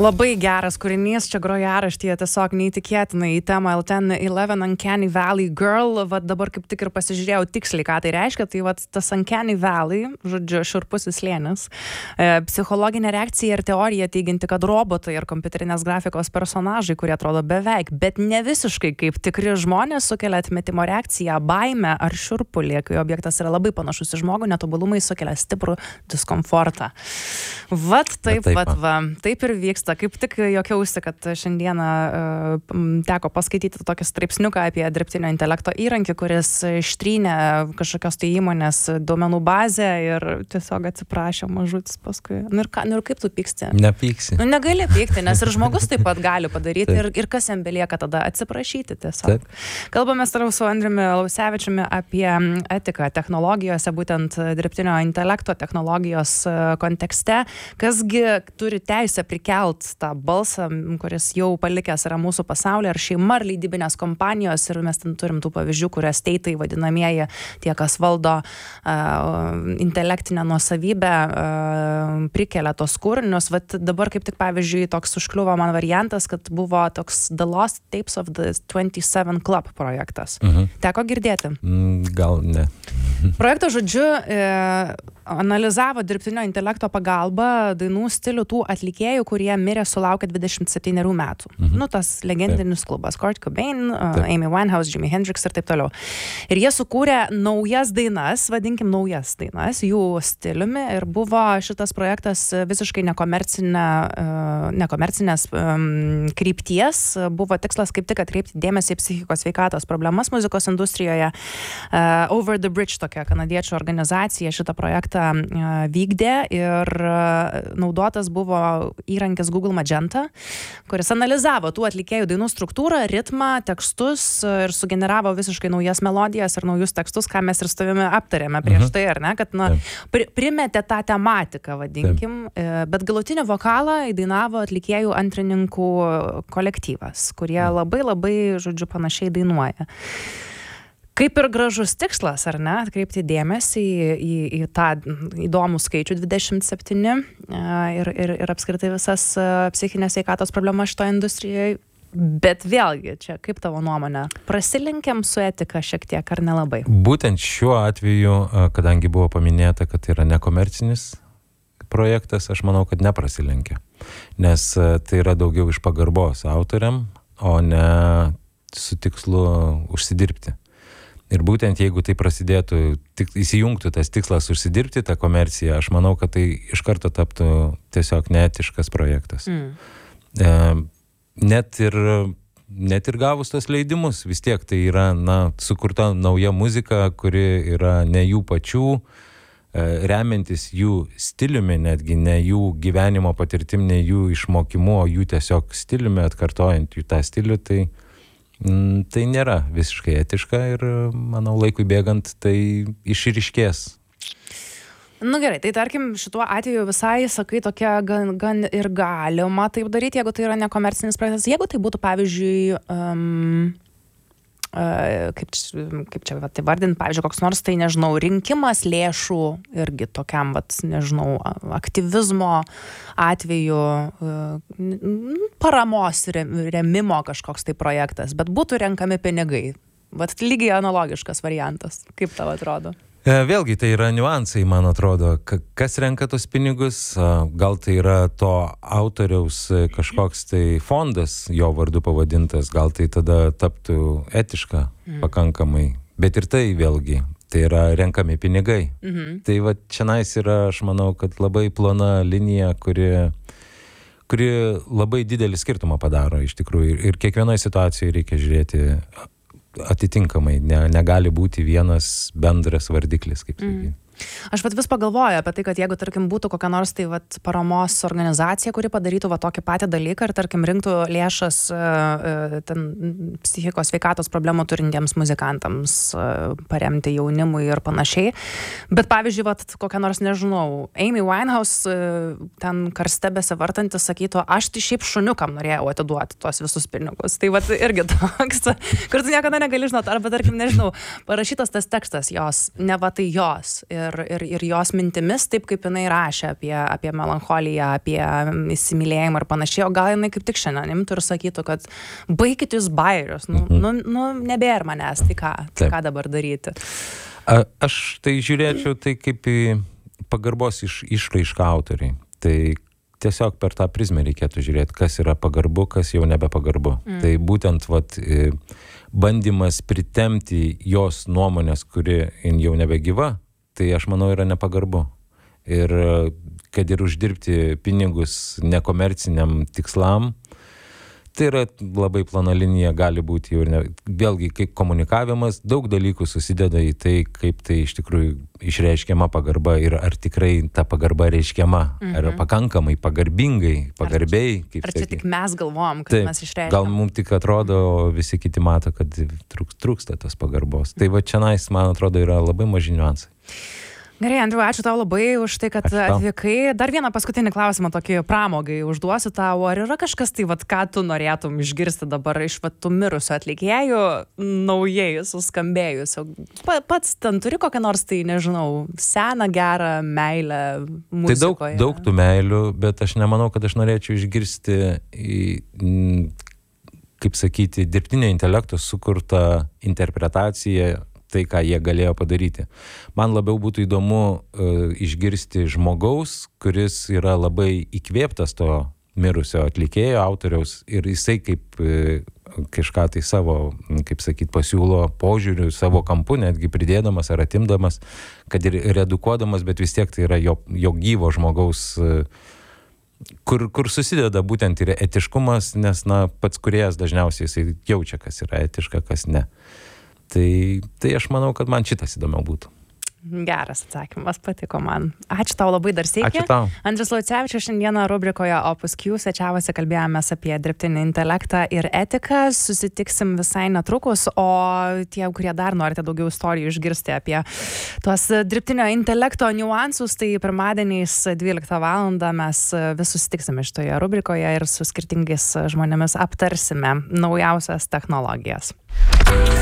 Labai geras kūrinys, čia grojaraštyje tiesiog neįtikėtinai į temą L10-11 Uncanny Valley Girl. Vat dabar kaip tik ir pasižiūrėjau tiksliai, ką tai reiškia. Tai vat tas Uncanny Valley, žodžiu, šiurpusis slėnis. Psichologinė reakcija ir teorija teiginti, kad robotai ir kompiuterinės grafikos personažai, kurie atrodo beveik, bet ne visiškai kaip tikri žmonės, sukelia atmetimo reakciją, baimę ar šiurpulį, kai objektas yra labai panašus į žmogų, netobulumai sukelia stiprų diskomfortą. Vat taip ir vyksta. Kaip tik juokiausi, kad šiandieną teko paskaityti tokį straipsniuką apie dirbtinio intelekto įrankį, kuris ištrynė kažkokios tai įmonės duomenų bazę ir tiesiog atsiprašė mažutis paskui. Nu ir kaip tu pyksti? Nepyksi. Nu negali pykti, nes ir žmogus taip pat gali padaryti ir kas jam belieka tada atsiprašyti tiesiog. Kalbame toliau su Andriumi Lausevičiumi apie etiką technologijose, būtent dirbtinio intelekto technologijos kontekste. Kasgi turi teisę prikelt tą balsą, kuris jau palikęs yra mūsų pasaulyje, ar šeima, ar leidybinės kompanijos, ir mes ten turim tų pavyzdžių, kurie steitai vadinamieji, tie, kas valdo intelektinę nuosavybę, prikelia tos kūrinius. Vat dabar kaip tik, pavyzdžiui, toks užkliuvo man variantas, kad buvo toks The Lost Tapes of the 27 Club projektas. Teko girdėti? Gal ne. Projekto, žodžiu, analizavo dirbtinio intelekto pagalba dainų stilių tų atlikėjų, kurie mirė sulaukę 27 metų. Nu, tas legendinis klubas. Kurt Cobain, Amy Winehouse, Jimi Hendrix ir taip toliau. Ir jie sukūrė naujas dainas, vadinkim naujas dainas, jų stiliumi, ir buvo šitas projektas visiškai nekomercinės krypties. Buvo tikslas kaip tik atkreipti dėmesį į psichikos sveikatos problemas muzikos industrijoje. Over the Bridge, tokia kanadiečių organizacija, šitą projektą vykdė ir naudotas buvo įrankis Google Magenta, kuris analizavo tų atlikėjų dainų struktūrą, ritmą, tekstus ir sugeneravo visiškai naujas melodijas ir naujus tekstus, ką mes ir su tavimi aptarėme prieš tai, ar ne, kad primetė tą tematiką, vadinkim, bet galutinį vokalą įdainavo atlikėjų antrininkų kolektyvas, kurie labai, žodžiu, panašiai dainuoja. Kaip ir gražus tikslas, ar ne, atkreipti dėmesį į tą įdomų skaičių 27 ir apskritai visas psichinės sveikatos problemas šitoje industrijoje. Bet vėlgi, čia kaip tavo nuomonė, prasilenkiam su etika šiek tiek ar nelabai? Būtent šiuo atveju, kadangi buvo paminėta, kad yra nekomercinis projektas, aš manau, kad neprasilenkia. Nes tai yra daugiau iš pagarbos autoriam, o ne su tikslu užsidirbti. Ir būtent jeigu tai prasidėtų, įsijungtų tas tikslas užsidirbti tą komerciją, aš manau, kad tai iš karto taptų tiesiog neetiškas projektas. Net ir gavus tos leidimus, vis tiek tai yra sukurta nauja muzika, kuri yra ne jų pačių, remiantis jų stiliumi, netgi ne jų gyvenimo patirtim, ne jų išmokimu, o jų tiesiog stiliumi, atkartojant jų tą stilių, tai nėra visiškai etiška ir, manau, laikui bėgant tai išryškės. Nu gerai, tai tarkim šituo atveju visai, sakai, tokia gan ir galima taip daryti, jeigu tai yra nekomercinis projektas. Jeigu tai būtų, pavyzdžiui, kaip čia tai vardint, pavyzdžiui, koks nors, tai nežinau, rinkimas lėšų irgi tokiam, nežinau, aktyvizmo atveju, paramos remimo kažkoks tai projektas, bet būtų renkami pinigai. Lygiai analogiškas variantas. Kaip tau atrodo? Vėlgi, tai yra niuansai, man atrodo, kas renka tos pinigus, gal tai yra to autoriaus kažkoks tai fondas, jo vardu pavadintas, gal tai tada taptų etiška pakankamai, bet ir tai vėlgi, tai yra renkami pinigai. Tai va čianais yra, aš manau, kad labai plona linija, kuri labai didelį skirtumą padaro iš tikrųjų, ir kiekvienoje situacijoje reikia žiūrėti atitinkamai, negali būti vienas bendras vardiklis, kaip sakyti. Aš vis pagalvoju apie tai, kad jeigu, tarkim, būtų kokia nors tai paramos organizacija, kuri padarytų tokį patį dalyką ir, tarkim, rinktų lėšas ten psichikos sveikatos problemų turintiems muzikantams, paremti jaunimui ir panašiai. Bet, pavyzdžiui, kokia nors, nežinau, Amy Winehouse ten karste besivartantis sakytų, aš tai šiaip šuniukam norėjau atiduoti tuos visus pinigus. Tai irgi toks, kur tu niekada negali žinot, arba, tarkim, nežinau, parašytas tas tekstas jos, ne tai jos. Ir ir jos mintimis, taip kaip jinai rašė apie melancholiją, apie įsimylėjimą ir panašiai, o gal jinai kaip tik šiandien imtų ir sakytų, kad baikit jūs bajerius, nebėra manęs, tai ką dabar daryti. Aš tai žiūrėčiau tai kaip į pagarbos išraišką autoriai. Tai tiesiog per tą prizmę reikėtų žiūrėti, kas yra pagarbu, kas jau nebepagarbu. Tai būtent bandymas pritemti jos nuomonės, kuri jau nebegyva, tai aš manau yra nepagarbu. Ir kad ir uždirbti pinigus nekomerciniam tikslam, tai yra labai plona linija, gali būti jau ir ne. Vėlgi, kaip komunikavimas, daug dalykų susideda į tai, kaip tai iš tikrųjų išreiškiama pagarba ir ar tikrai ta pagarba reiškiama, ar pakankamai pagarbingai, pagarbiai. Ar čia tik mes galvojam, kad mes išreiškiam? Gal mums tik atrodo, visi kiti mato, kad trūksta tos pagarbos. Tai va čionais, man atrodo, yra labai maži niuansai. Gerai, Andriau, ačiū tau labai už tai, kad atvykai. Dar vieną paskutinį klausimą, tokį pramogai užduosiu tau. Ar yra kažkas tai, ką tu norėtum išgirsti dabar iš tų mirusių atlikėjų, naujai suskambėjusių? Pats ten turi kokią nors, tai nežinau, seną, gerą meilę muzikoje? Tai daug tų meilių, bet aš nemanau, kad aš norėčiau išgirsti, kaip sakyti, dirbtinio intelekto sukurtą interpretaciją, tai, ką jie galėjo padaryti. Man labiau būtų įdomu išgirsti žmogaus, kuris yra labai įkvėptas to mirusio atlikėjo, autoriaus, ir jisai kaip kažką tai savo, kaip sakyt, pasiūlo požiūrių, savo kampu, netgi pridėdamas ar atimdamas, kad ir redukuodamas, bet vis tiek tai yra jo gyvo žmogaus, kur susideda būtent ir etiškumas, nes pats kūrėjas dažniausiai jisai jaučia, kas yra etiška, kas ne. Tai aš manau, kad man šitas įdomiau būtų. Geras atsakymas, patiko man. Ačiū tau labai dar sykį. Ačiū tau. Andrius Laucevičius šiandieną rubrikoje Opus Q svečiavosi, kalbėjomės apie dirbtinį intelektą ir etiką. Susitiksim visai netrukus, o tie, kurie dar norite daugiau istorijų išgirsti apie tuos dirbtinio intelekto niuansus, tai pirmadieniais 12 valandą mes vis susitiksime šitoje rubrikoje ir su skirtingais žmonėmis aptarsime naujausias technologijas.